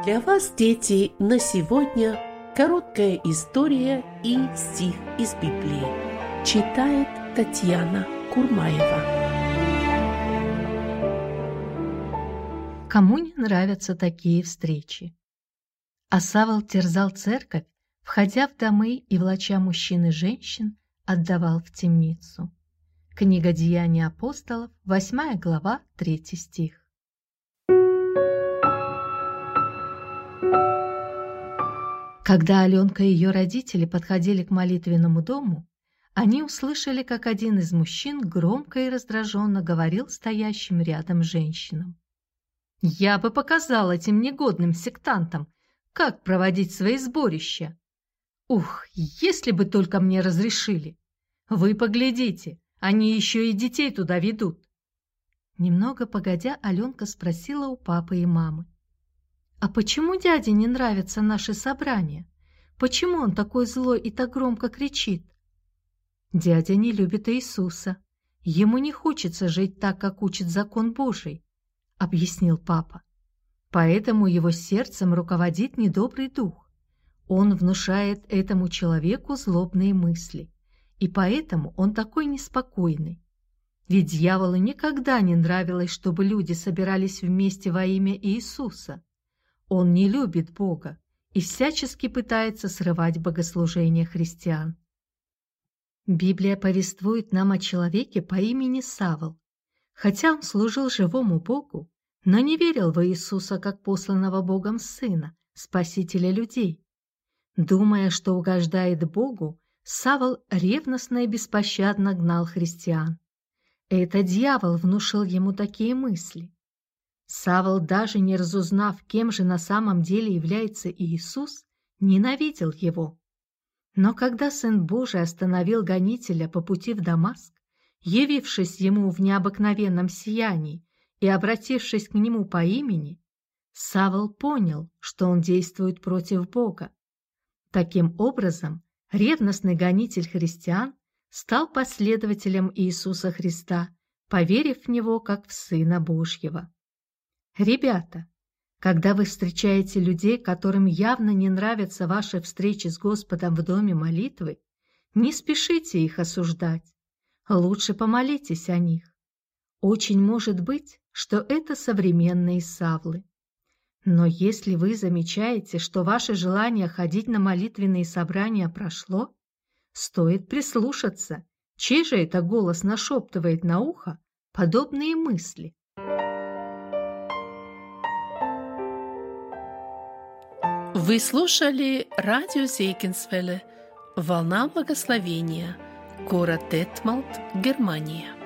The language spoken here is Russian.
Для вас, дети, на сегодня короткая история и стих из Библии. Читает Татьяна Курмаева. Кому не нравятся такие встречи? А Савл терзал церковь, входя в домы и, влача мужчин и женщин, отдавал в темницу. Книга Деяний апостолов, 8 глава, 3 стих. Когда Аленка и ее родители подходили к молитвенному дому, они услышали, как один из мужчин громко и раздраженно говорил стоящим рядом женщинам: «Я бы показал этим негодным сектантам, как проводить свои сборища. Ух, если бы только мне разрешили! Вы поглядите, они еще и детей туда ведут!» Немного погодя, Аленка спросила у папы и мамы: «А почему дяде не нравятся наши собрания? Почему он такой злой и так громко кричит?» «Дядя не любит Иисуса. Ему не хочется жить так, как учит закон Божий», — объяснил папа. «Поэтому его сердцем руководит недобрый дух. Он внушает этому человеку злобные мысли, и поэтому он такой неспокойный. Ведь дьяволу никогда не нравилось, чтобы люди собирались вместе во имя Иисуса. Он не любит Бога и всячески пытается срывать богослужение христиан». Библия повествует нам о человеке по имени Савл. Хотя он служил живому Богу, но не верил в Иисуса как посланного Богом Сына, Спасителя людей. Думая, что угождает Богу, Савл ревностно и беспощадно гнал христиан. Это дьявол внушил ему такие мысли. Савл, даже не разузнав, кем же на самом деле является Иисус, ненавидел его. Но когда Сын Божий остановил гонителя по пути в Дамаск, явившись ему в необыкновенном сиянии и обратившись к нему по имени, Савл понял, что он действует против Бога. Таким образом, ревностный гонитель христиан стал последователем Иисуса Христа, поверив в Него как в Сына Божьего. Ребята, когда вы встречаете людей, которым явно не нравятся ваши встречи с Господом в доме молитвы, не спешите их осуждать. Лучше помолитесь о них. Очень может быть, что это современные Савлы. Но если вы замечаете, что ваше желание ходить на молитвенные собрания прошло, стоит прислушаться, чей же это голос нашептывает на ухо подобные мысли. Вы слушали радио Зейгенсвелле «Волна благословения», город Детмалт, Германия.